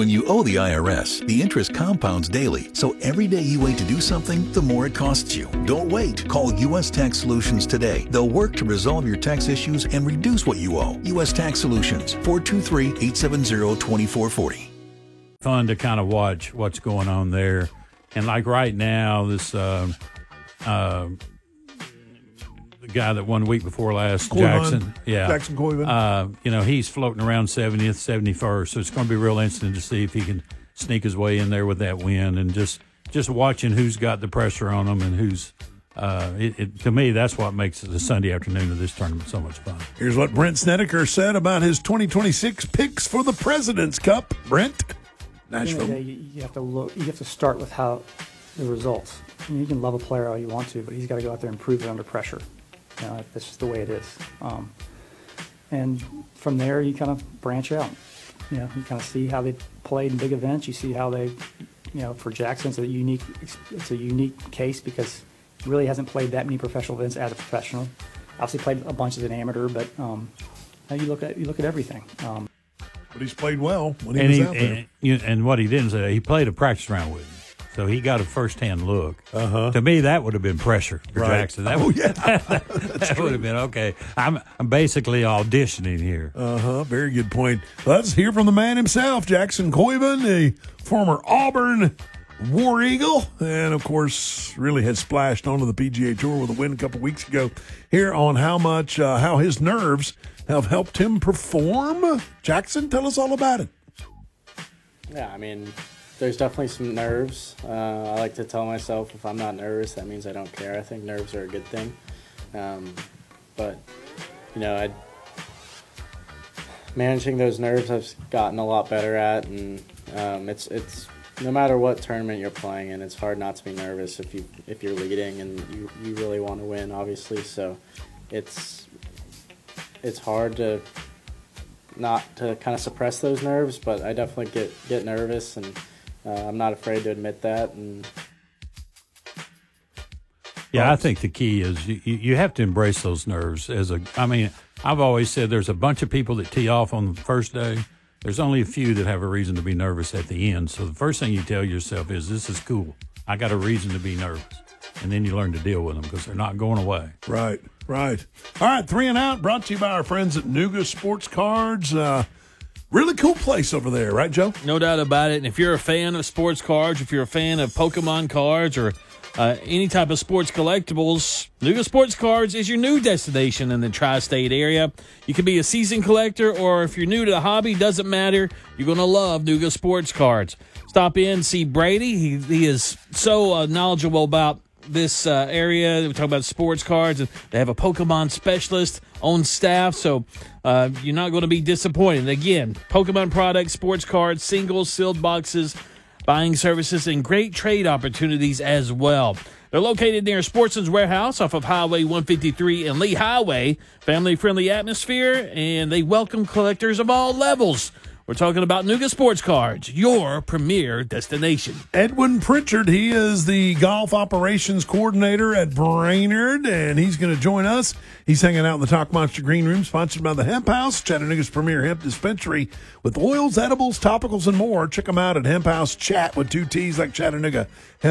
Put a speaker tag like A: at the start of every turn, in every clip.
A: When you owe the IRS, the interest compounds daily, so every day you wait to do something, the more it costs you. Don't wait. Call U.S. Tax Solutions today. They'll work to resolve your tax issues and reduce what you owe. U.S. Tax Solutions, 423-870-2440.
B: Fun to kind of watch what's going on there. And like right now, this the guy that won the week before last, Jackson Koivan, he's floating around 70th, 71st. So it's going to be real interesting to see if he can sneak his way in there with that win, and just watching who's got the pressure on them and who's. To me, that's what makes the Sunday afternoon of this tournament so much fun.
C: Here's what Brent Snedeker said about his 2026 picks for the President's Cup. Brent, Nashville.
D: You have to look. You have to start with how the results. I mean, you can love a player all you want to, but he's got to go out there and prove it under pressure. That's just the way it is. And from there, you kind of branch out. You kind of see how they played in big events. You see how they, for Jackson, it's a unique case because he really hasn't played that many professional events as a professional. Obviously, played a bunch as an amateur, but now you look at everything.
C: But he's played well when he was out there.
B: And what he didn't say, he played a practice round with him. So he got a first-hand look. To me, that would have been pressure for Jackson. That would have been okay. I'm basically auditioning here.
C: Very good point. Let's hear from the man himself, Jackson Koivan, a former Auburn War Eagle, and of course, really has splashed onto the PGA Tour with a win a couple weeks ago. Here on how his nerves have helped him perform. Jackson, tell us all about it.
E: Yeah, I mean, there's definitely some nerves. I like to tell myself if I'm not nervous, that means I don't care. I think nerves are a good thing. But, managing those nerves I've gotten a lot better at, and it's no matter what tournament you're playing in, it's hard not to be nervous if you're leading and you really want to win, obviously. So it's hard to not to kind of suppress those nerves, but I definitely get nervous, and I'm not afraid to admit that. And
B: I think the key is you have to embrace those nerves. I've always said there's a bunch of people that tee off on the first day. There's only a few that have a reason to be nervous at the end. So the first thing you tell yourself is, this is cool. I got a reason to be nervous. And then you learn to deal with them because they're not going away.
C: Right. All right, 3 and Out brought to you by our friends at Nuga Sports Cards. Really cool place over there, right, Joe?
F: No doubt about it. And if you're a fan of sports cards, if you're a fan of Pokemon cards or any type of sports collectibles, Nuga Sports Cards is your new destination in the tri-state area. You can be a seasoned collector, or if you're new to the hobby, doesn't matter. You're going to love Nuga Sports Cards. Stop in, see Brady. He is so knowledgeable about this area. We talk about sports cards, and they have a Pokemon specialist on staff, so you're not going to be disappointed. Again, Pokemon products, sports cards, singles, sealed boxes, buying services, and great trade opportunities as well. They're located near Sportsman's Warehouse off of Highway 153 and Lee Highway. Family-friendly atmosphere, and they welcome collectors of all levels. We're talking about Nuga Sports Cards, your premier destination.
C: Edwin Pritchard, he is the golf operations coordinator at Brainerd, and he's going to join us. He's hanging out in the Talk Monster Green Room, sponsored by the Hemp House, Chattanooga's premier hemp dispensary, with oils, edibles, topicals, and more. Check them out at Hemp House Chat with 2 T's like Chattanooga,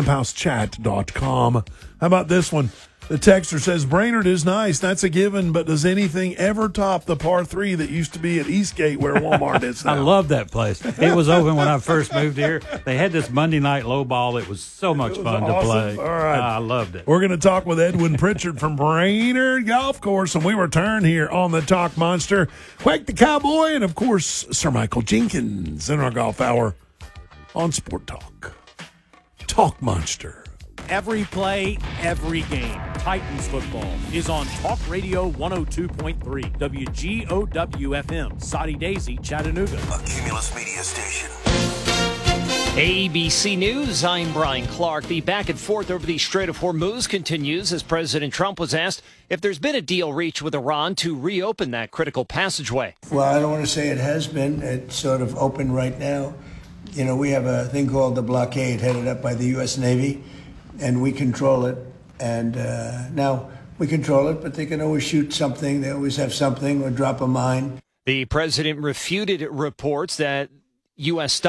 C: hemphousechat.com. How about this one? The texter says, Brainerd is nice. That's a given, but does anything ever top the par 3 that used to be at Eastgate where Walmart is now?
B: I love that place. It was open when I first moved here. They had this Monday night low ball. It was so much fun to play.
C: All right.
B: I loved it.
C: We're going to talk with Edwin Pritchard from Brainerd Golf Course, and we return here on the Talk Monster. Quake the Cowboy, and, of course, Sir Michael Jenkins in our golf hour on Sport Talk. Talk Monster.
G: Every play, every game. Titans football is on Talk Radio 102.3 WGOW-FM, Soddy Daisy, Chattanooga.
H: A Cumulus Media Station.
I: ABC News, I'm Brian Clark. The back and forth over the Strait of Hormuz continues as President Trump was asked if there's been a deal reached with Iran to reopen that critical passageway.
J: Well, I don't want to say it has been. It's sort of open right now. We have a thing called the blockade headed up by the U.S. Navy, and we control it. And now we control it, but they can always shoot something. They always have something or drop a mine.
I: The president refuted reports that U.S.